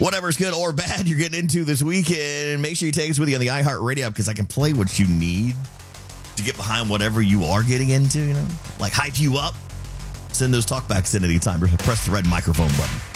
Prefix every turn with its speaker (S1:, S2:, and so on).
S1: Whatever's good or bad you're getting into this weekend, make sure you take us with you on the iHeartRadio app because I can play what you need to get behind whatever you are getting into, like hype you up. Send those talkbacks in anytime. Press the red microphone button.